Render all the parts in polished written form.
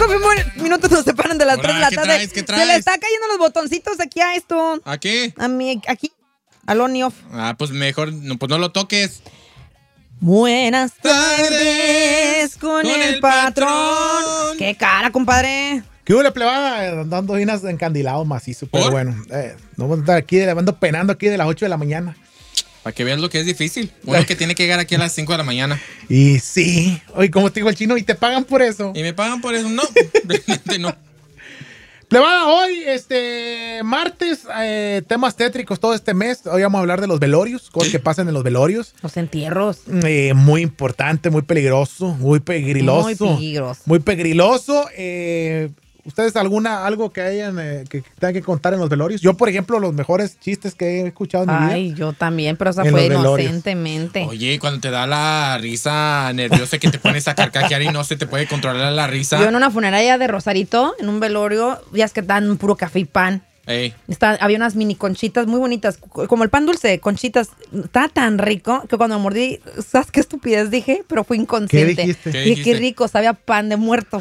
minutos nos separan de las 3 de la tarde. ¿Qué traes? Se le está cayendo los botoncitos aquí a esto. ¿A qué? A mí, aquí. Al on y off. Pues mejor, pues no lo toques. Buenas tardes con el patrón. Qué cara, compadre. ¿Qué hubo, plebada? Andando bien encandilado macizo. Pero bueno, no vamos a estar aquí, ando penando aquí de las 8 de la mañana. Para que veas lo que es difícil. Uno que tiene que llegar aquí a las 5 de la mañana. Y sí. Oye, como te digo el chino, ¿y te pagan por eso? ¿Y me pagan por eso? No, realmente no. Plebada, hoy, martes, temas tétricos todo este mes. Hoy vamos a hablar de los velorios, cosas que pasan en los velorios. Los entierros. Muy importante, muy peligroso, muy pegriloso. Muy peligroso. Muy pegriloso. ¿Ustedes algo que hayan que tengan que contar en los velorios? Yo, por ejemplo, los mejores chistes que he escuchado en mi vida. Ay, yo también, pero esa en fue los velorios. inocentemente. Oye, cuando te da la risa nerviosa que te pones a carcajear y no se te puede controlar la risa. Yo en una funeraria de Rosarito, en un velorio, ya es que dan puro café y pan. Ey. Había unas mini conchitas muy bonitas, como el pan dulce, conchitas. Está tan rico que cuando me mordí, ¿sabes qué estupidez dije? Pero fue inconsciente. ¿Qué dijiste? ¿Qué Dije, dijiste? qué rico, sabía pan de muerto.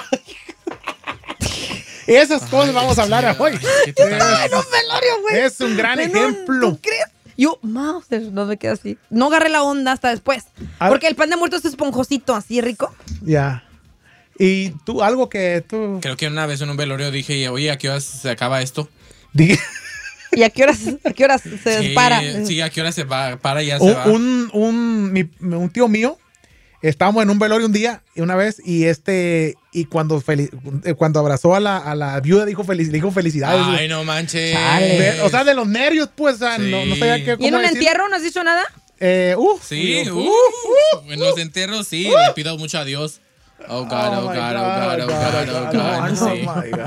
Esas cosas vamos a hablar hoy. ¿Qué te En un velorio, güey. Es un gran ejemplo. ¿Tú crees? Yo, no me quedé así. No agarré la onda hasta después. Porque el pan de muerto es esponjosito, así rico. Ya. ¿Y tú, algo que tú... Creo que una vez en un velorio dije, oye, ¿a qué horas se acaba esto? ¿Y a qué horas se dispara? Sí, ¿a qué hora se va? Para y ya se va. Un tío mío, estábamos en un velorio un día y una vez y cuando abrazó a la viuda le dijo felicidades. Ay, no manches. Chale. O sea, de los nervios, pues, o sea, Sí. no sabía qué. ¿Y en un decir. entierro no has dicho nada? Sí, en los enterros sí, le pido mucho a Dios. Oh God, oh God, oh God, oh God, oh God. Sí.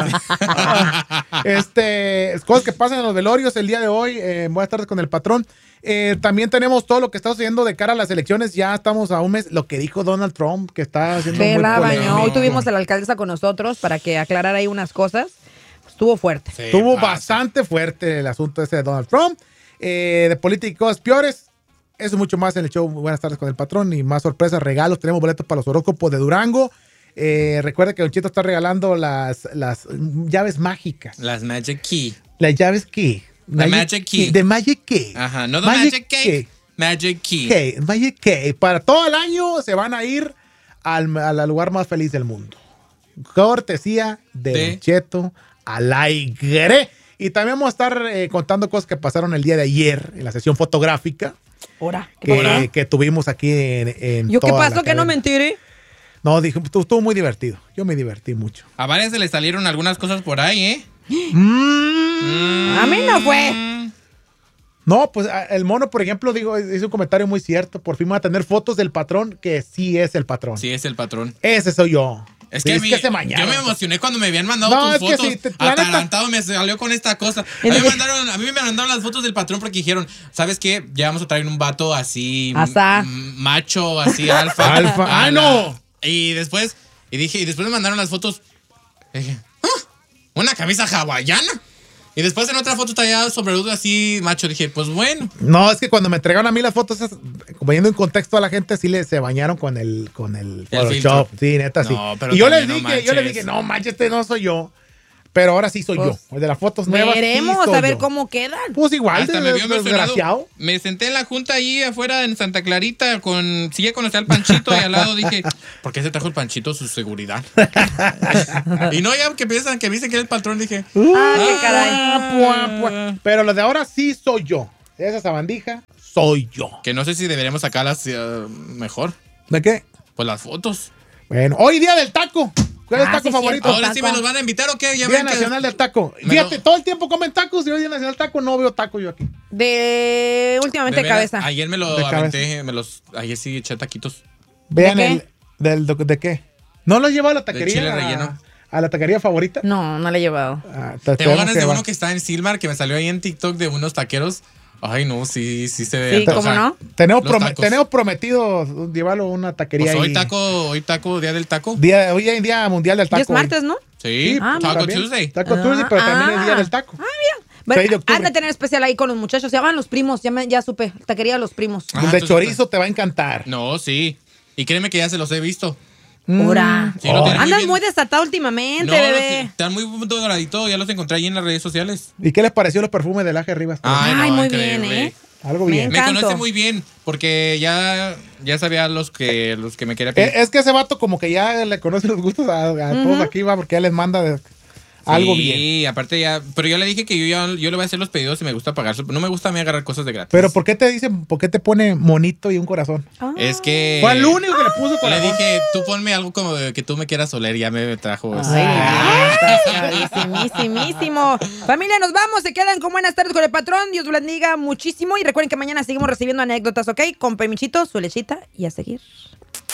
Cosas que pasan en los velorios el día de hoy. Buenas tardes con el patrón. También tenemos todo lo que está sucediendo de cara a las elecciones. Ya estamos a un mes. Lo que dijo Donald Trump, que está haciendo muy polémico. Hoy tuvimos a la alcaldesa con nosotros para que aclarara ahí unas cosas. Estuvo fuerte. Sí, Estuvo pasa. bastante fuerte el asunto ese de Donald Trump. De políticos peores. Eso y mucho más en el show. Buenas tardes con el patrón. Y más sorpresas, regalos. Tenemos boletos para los horóscopos de Durango. Recuerda que Don Chito está regalando las llaves mágicas. Las Magic Key. Las llaves Key. The Magic Key. The Magic Key. Ajá, no The Magic Cake. Magic Key. Magic Key. Para todo el año se van a ir al lugar más feliz del mundo. Cortesía de Don Cheto Alegre. Y también vamos a estar contando cosas que pasaron el día de ayer en la sesión fotográfica. Ahora, Que tuvimos aquí en ¿yo qué toda pasó la que no cadena. me enteré? No, dije, estuvo muy divertido. Yo me divertí mucho. A varias se le salieron algunas cosas por ahí, ¿eh? A mí no fue. No, pues el mono, por ejemplo, hizo un comentario muy cierto. Por fin va a tener fotos del patrón, que sí es el patrón. Sí, es el patrón. Ese soy yo. Es Sí, que, se mañaron. yo me emocioné cuando me habían mandado No, tus es que fotos. sí, la neta- Atarantado me salió con esta cosa. A mí me mandaron las fotos del patrón porque dijeron, ¿sabes qué? Ya vamos a traer un vato así Asá. macho, así alfa. Alfa. No. Y después me mandaron las fotos. Y dije, ¿una camisa hawaiana? Y después en otra foto traía sobrerudo así macho. Dije, pues bueno. No, es que cuando me entregaron a mí las fotos, poniendo en contexto a la gente, sí se bañaron con el Photoshop. Sí, neta, sí. No, pero Y yo les también dije, no manches, este no soy yo. Pero ahora sí soy yo. El de las fotos nuevas. Veremos sí soy a ver yo. cómo quedan. Pues igual, Hasta me vio desgraciado. emocionado. Me senté en la junta ahí afuera en Santa Clarita sí ya conocía al Panchito y al lado dije, ¿por qué se trajo el Panchito? Su seguridad. Y no, ya que piensan que dicen que era el patrón, dije, qué caray. Pero lo de ahora sí soy yo. Esa sabandija, soy yo. que no sé si deberíamos sacarlas mejor. ¿De qué? Pues las fotos. Bueno, hoy día del taco. ¿Cuál es el taco sí, favorito? Ahora sí me los van a invitar o qué? Ya Día ven que- Nacional del Taco. Fíjate, todo el tiempo comen tacos y hoy Día Nacional del Taco no veo taco yo aquí. Últimamente De veras, cabeza. Ayer me lo De aventé, ayer sí eché taquitos. Vean qué? ¿De qué? ¿No lo has llevado a la taquería? chile relleno. ¿A la taquería favorita? No le he llevado. Tengo ganas de uno que está en Silmar, que me salió ahí en TikTok de unos taqueros. Ay, no, sí se ve. Sí, ¿cómo no? Tenemos los tacos. prometido llevarlo a una taquería Pues ahí. hoy taco, día del taco. Hoy es Día Mundial del Taco. Y es martes, ¿no? Sí, Ah, Taco también. Tuesday. Taco Tuesday, pero también es Día del Taco. Bueno, 6 de octubre. han de tener especial ahí con los muchachos. Se llaman los primos. Ya supe. Taquería de los primos. Ah, El de entonces- chorizo te va a encantar. No, sí. Y créeme que ya se los he visto. Ahora. Sí, lo tiene Andas bien. muy desatado últimamente, No, bebé. están muy doraditos, ya los encontré ahí en las redes sociales. ¿Y qué les pareció los perfumes de Laje Rivas? Ay, muy increíble. bien, ¿eh? Algo Me bien. Me Encanto. conoce muy bien, porque ya sabía los que me quería pedir. Es que ese vato como que ya le conoce los gustos a todos aquí, va, porque ya les manda algo bien. Sí, aparte ya, pero yo le dije que yo le voy a hacer los pedidos y me gusta pagar. No me gusta a mí agarrar cosas de gratis. Pero ¿por qué te pone monito y un corazón? Ah. Es que Fue el único que le puso le corazón. dije, tú ponme algo como de que tú me quieras oler y ya me trajo eso. Ay, carísimísimo. Familia, nos vamos. Se quedan con buenas tardes con el patrón. Dios los bendiga muchísimo. Y recuerden que mañana seguimos recibiendo anécdotas, ¿ok? Con Pemichito, su lechita y a seguir.